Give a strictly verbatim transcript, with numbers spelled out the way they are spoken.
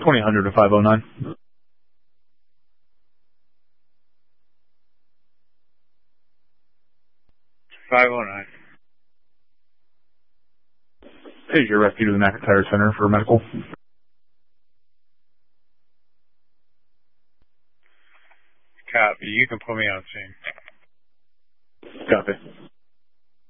twenty hundred to five oh nine. five oh nine. Here's your rescue to the McIntyre Center for medical. Copy. You can put me on scene. Copy.